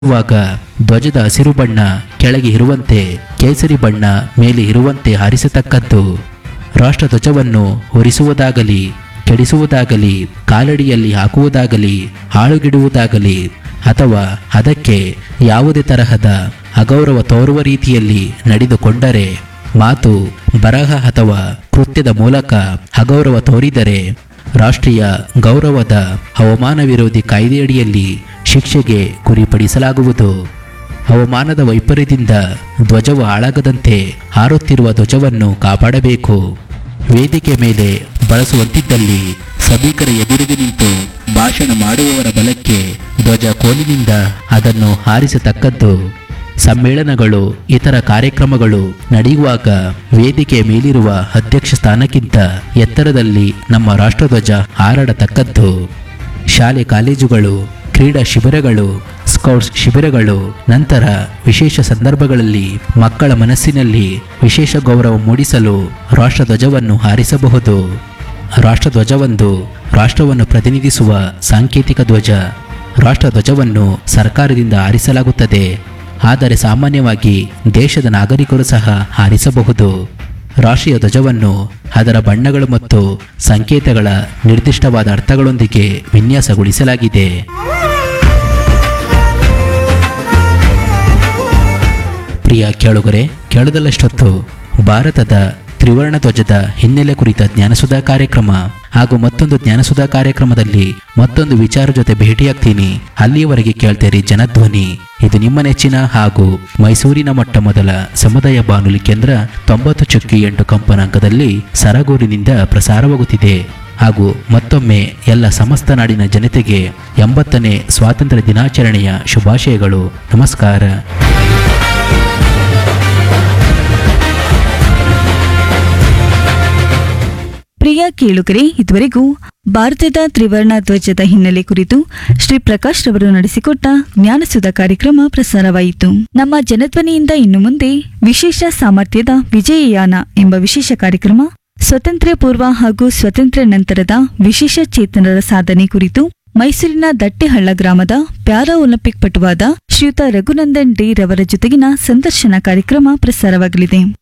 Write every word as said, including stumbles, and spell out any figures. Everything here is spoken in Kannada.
ಹಾರಿಸುವಾಗ ಧ್ವಜದ ಹಸಿರು ಬಣ್ಣ ಕೆಳಗೆ ಇರುವಂತೆ ಕೇಸರಿ ಬಣ್ಣ ಮೇಲೆ ಇರುವಂತೆ ಹಾರಿಸತಕ್ಕದ್ದು. ರಾಷ್ಟ್ರಧ್ವಜವನ್ನು ಹೊರಿಸುವುದಾಗಲಿ, ಕೆಡಿಸುವುದಾಗಲಿ, ಕಾಲಡಿಯಲ್ಲಿ ಹಾಕುವುದಾಗಲಿ, ಹಾಳುಗಿಡುವುದಾಗಲಿ ಅಥವಾ ಅದಕ್ಕೆ ಯಾವುದೇ ತರಹದ ಅಗೌರವ ತೋರುವ ರೀತಿಯಲ್ಲಿ ನಡೆದುಕೊಂಡರೆ, ಮಾತು, ಬರಹ ಅಥವಾ ಕೃತ್ಯದ ಮೂಲಕ ಅಗೌರವ ತೋರಿದರೆ ರಾಷ್ಟ್ರೀಯ ಗೌರವದ ಅವಮಾನ ವಿರೋಧಿ ಕಾಯ್ದೆಯಡಿಯಲ್ಲಿ ಶಿಕ್ಷೆಗೆ ಗುರಿಪಡಿಸಲಾಗುವುದು. ಹವಾಮಾನದ ವೈಪರೀತ್ಯದಿಂದ ಧ್ವಜವು ಹಾಳಾಗದಂತೆ ಹಾರುತ್ತಿರುವ ಧ್ವಜವನ್ನು ಕಾಪಾಡಬೇಕು. ವೇದಿಕೆ ಮೇಲೆ ಬಳಸುವಂತಿದ್ದಲ್ಲಿ ಸಭಿಕರ ಎದುರಿಗೆ ನಿಂತು ಭಾಷಣ ಮಾಡುವವರ ಬಲಕ್ಕೆ ಧ್ವಜ ಕೋಲಿನಿಂದ ಅದನ್ನು ಹಾರಿಸತಕ್ಕದ್ದು. ಸಮ್ಮೇಳನಗಳು, ಇತರ ಕಾರ್ಯಕ್ರಮಗಳು ನಡೆಯುವಾಗ ವೇದಿಕೆಯ ಮೇಲಿರುವ ಅಧ್ಯಕ್ಷ ಸ್ಥಾನಕ್ಕಿಂತ ಎತ್ತರದಲ್ಲಿ ನಮ್ಮ ರಾಷ್ಟ್ರಧ್ವಜ ಹಾರಾಡತಕ್ಕದ್ದು. ಶಾಲೆ ಕಾಲೇಜುಗಳು, ಕ್ರೀಡಾ ಶಿಬಿರಗಳು, ಸ್ಕೌಟ್ಸ್ ಶಿಬಿರಗಳು, ನಂತರ ವಿಶೇಷ ಸಂದರ್ಭಗಳಲ್ಲಿ ಮಕ್ಕಳ ಮನಸ್ಸಿನಲ್ಲಿ ವಿಶೇಷ ಗೌರವ ಮೂಡಿಸಲು ರಾಷ್ಟ್ರಧ್ವಜವನ್ನು ಹಾರಿಸಬಹುದು. ರಾಷ್ಟ್ರಧ್ವಜವೊಂದು ರಾಷ್ಟ್ರವನ್ನು ಪ್ರತಿನಿಧಿಸುವ ಸಾಂಕೇತಿಕ ಧ್ವಜ. ರಾಷ್ಟ್ರಧ್ವಜವನ್ನು ಸರ್ಕಾರದಿಂದ ಹಾರಿಸಲಾಗುತ್ತದೆ, ಆದರೆ ಸಾಮಾನ್ಯವಾಗಿ ದೇಶದ ನಾಗರಿಕರು ಸಹ ಹಾರಿಸಬಹುದು. ರಾಷ್ಟ್ರೀಯ ಧ್ವಜವನ್ನು ಅದರ ಬಣ್ಣಗಳು ಮತ್ತು ಸಂಕೇತಗಳ ನಿರ್ದಿಷ್ಟವಾದ ಅರ್ಥಗಳೊಂದಿಗೆ ವಿನ್ಯಾಸಗೊಳಿಸಲಾಗಿದೆ. ಪ್ರಿಯ ಕೇಳುಗರೆ, ಕೇಳದಲ್ಲಷ್ಟೊತ್ತು ಭಾರತದ ತ್ರಿವರ್ಣ ಧ್ವಜದ ಹಿನ್ನೆಲೆ ಕುರಿತ ಜ್ಞಾನಸುಧಾ ಕಾರ್ಯಕ್ರಮ ಹಾಗೂ ಮತ್ತೊಂದು ಜ್ಞಾನಸುಧಾ ಕಾರ್ಯಕ್ರಮದಲ್ಲಿ ಮತ್ತೊಂದು ವಿಚಾರ ಜೊತೆ ಭೇಟಿಯಾಗ್ತೀನಿ. ಅಲ್ಲಿಯವರೆಗೆ ಕೇಳ್ತೀರಿ ಜನಧ್ವನಿ. ಇದು ನಿಮ್ಮ ನೆಚ್ಚಿನ ಹಾಗೂ ಮೈಸೂರಿನ ಮೊಟ್ಟ ಮೊದಲ ಸಮುದಾಯ ಬಾನುಲಿ ಕೇಂದ್ರ ತೊಂಬತ್ತು ಚುಕ್ಕಿ ಎಂಟು ಕಂಪನಾಂಕದಲ್ಲಿ ಸರಗೂರಿನಿಂದ ಪ್ರಸಾರವಾಗುತ್ತಿದೆ. ಹಾಗೂ ಮತ್ತೊಮ್ಮೆ ಎಲ್ಲ ಸಮಸ್ತ ನಾಡಿನ ಜನತೆಗೆ ಎಂಬತ್ತನೇ ಸ್ವಾತಂತ್ರ್ಯ ದಿನಾಚರಣೆಯ ಶುಭಾಶಯಗಳು. ನಮಸ್ಕಾರ. ಪ್ರಿಯ ಕೇಳುಗರೆ, ಇದುವರೆಗೂ ಭಾರತದ ತ್ರಿವರ್ಣ ಧ್ವಜದ ಹಿನ್ನೆಲೆ ಕುರಿತು ಶ್ರೀ ಪ್ರಕಾಶ್ ರವರು ನಡೆಸಿಕೊಟ್ಟ ಜ್ಞಾನಸುಧಾ ಕಾರ್ಯಕ್ರಮ ಪ್ರಸಾರವಾಯಿತು. ನಮ್ಮ ಜನಧ್ವನಿಯಿಂದ ಇನ್ನು ಮುಂದೆ ವಿಶೇಷ ಸಾಮರ್ಥ್ಯದ ವಿಜಯಯಾನ ಎಂಬ ವಿಶೇಷ ಕಾರ್ಯಕ್ರಮ, ಸ್ವಾತಂತ್ರ್ಯ ಪೂರ್ವ ಹಾಗೂ ಸ್ವಾತಂತ್ರ್ಯ ನಂತರದ ವಿಶೇಷ ಚೇತನರ ಸಾಧನೆ ಕುರಿತು ಮೈಸೂರಿನ ದಟ್ಟೆಹಳ್ಳ ಗ್ರಾಮದ ಪ್ಯಾರಾ ಒಲಿಂಪಿಕ್ ಪಟುವಾದ ಶ್ರೀಯುತ ರಘುನಂದನ್ ಡೇ ರವರ ಜೊತೆಗಿನ ಸಂದರ್ಶನ ಕಾರ್ಯಕ್ರಮ ಪ್ರಸಾರವಾಗಲಿದೆ.